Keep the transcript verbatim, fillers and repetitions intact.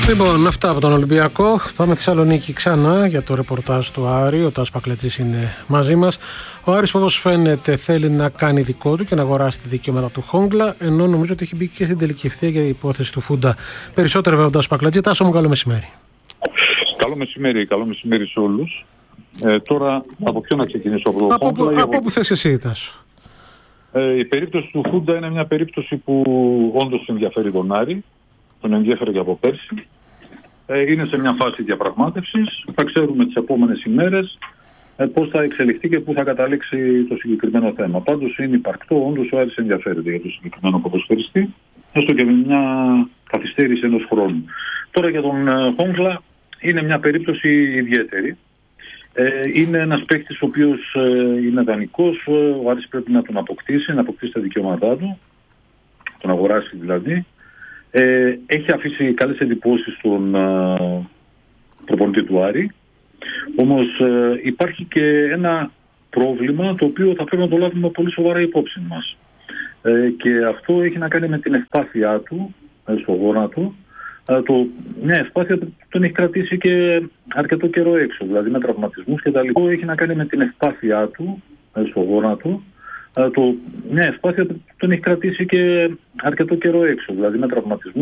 Λοιπόν, αυτά από τον Ολυμπιακό. Πάμε Θεσσαλονίκη ξανά για το ρεπορτάζ του Άρη. Ο Τάσος Πακλετζής είναι μαζί μας. Ο Άρης, όπως φαίνεται, θέλει να κάνει δικό του και να αγοράσει τη δικαιώματα του Χόγκλα, ενώ νομίζω ότι έχει μπει και στην τελική ευθεία για την υπόθεση του Φούντα. Περισσότερο βέβαια ο Τάσος Πακλετζή. Τάσο μου, καλό μεσημέρι. Καλό μεσημέρι, καλό μεσημέρι σε όλους. Ε, τώρα, από ποιο να ξεκινήσω? Από, το από, Χόγκλα, από όπου θες εσύ, Τάσο. Ε, η περίπτωση του Φούντα είναι μια περίπτωση που όντως ενδιαφέρει τον Άρη. Τον ενδιαφέρει και από πέρσι. Ε, είναι σε μια φάση διαπραγμάτευσης. Θα ξέρουμε τις επόμενες ημέρες ε, πώς θα εξελιχθεί και πού θα καταλήξει το συγκεκριμένο θέμα. Πάντως είναι υπαρκτό, όντως ο Άρης ενδιαφέρεται για το συγκεκριμένο ποδοσφαιριστή, έστω και με μια καθυστέρηση ενός χρόνου. Τώρα για τον ε, Χόγκλα είναι μια περίπτωση ιδιαίτερη. Ε, είναι ένας παίκτης ο οποίος ε, είναι δανεικός. Ο Άρης πρέπει να τον αποκτήσει, να αποκτήσει τα δικαιώματά του, τον αγοράσει δηλαδή. Ε, έχει αφήσει καλές εντυπώσεις στον ε, προπονητή του Άρη. Όμως ε, υπάρχει και ένα πρόβλημα το οποίο θα πρέπει να το λάβουμε πολύ σοβαρά υπόψη μας. Ε, και αυτό έχει να κάνει με την ευπάθειά του ε, στο γόνατο. Ε, το, μια ευπάθεια που τον έχει κρατήσει και αρκετό καιρό έξω, δηλαδή με τραυματισμούς και τα λοιπά. Έχει να κάνει με την ευπάθειά του ε, στο γόνατο. Το, μια ευπάθεια που τον έχει κρατήσει και αρκετό καιρό έξω, δηλαδή με τραυματισμούς.